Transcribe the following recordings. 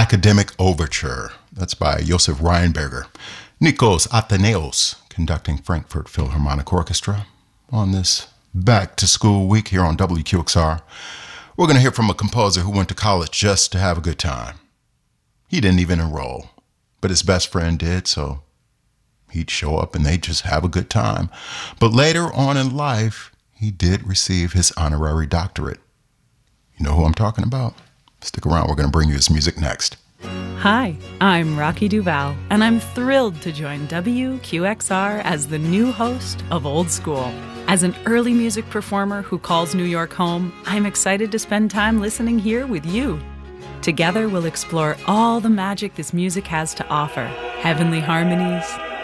Academic Overture. That's by Josef Rheinberger. Nikos Athenaeus conducting Frankfurt Philharmonic Orchestra on this back to school week here on WQXR. We're going to hear from a composer who went to college just to have a good time. He didn't even enroll, but his best friend did, so he'd show up and they'd just have a good time. But later on in life, he did receive his honorary doctorate. You know who I'm talking about? Stick around, we're going to bring you his music next. Hi, I'm Rocky Duval, and I'm thrilled to join WQXR as the new host of Old School. As an early music performer who calls New York home, I'm excited to spend time listening here with you. Together, we'll explore all the magic this music has to offer. Heavenly harmonies,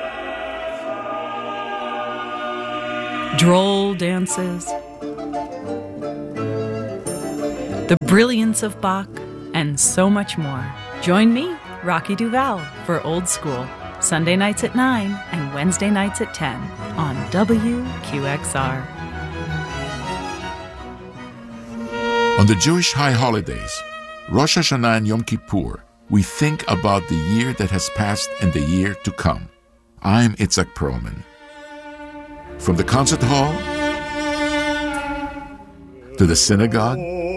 droll dances, the brilliance of Bach, and so much more. Join me, Rocky Duval, for Old School, Sunday nights at 9 and Wednesday nights at 10 on WQXR. On the Jewish high holidays, Rosh Hashanah and Yom Kippur, we think about the year that has passed and the year to come. I'm Itzhak Perlman. From the concert hall to the synagogue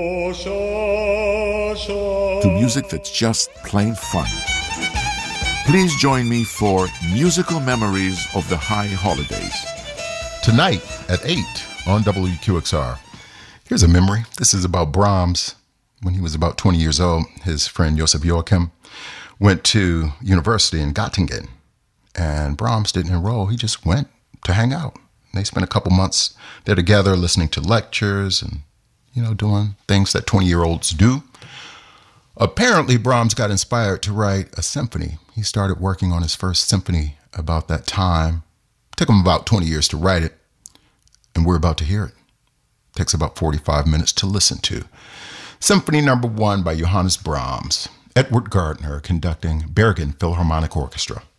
to music that's just plain fun. Please join me for Musical Memories of the High Holidays. Tonight at 8 on WQXR. Here's a memory. This is about Brahms. When he was about 20 years old, his friend Joseph Joachim went to university in Göttingen. And Brahms didn't enroll. He just went to hang out. They spent a couple months there together listening to lectures and, doing things that 20-year-olds do. Apparently, Brahms got inspired to write a symphony. He started working on his first symphony about that time. Took him about 20 years to write it, and we're about to hear it. Takes about 45 minutes to listen to. Symphony number 1 by Johannes Brahms. Edward Gardner conducting Bergen Philharmonic Orchestra.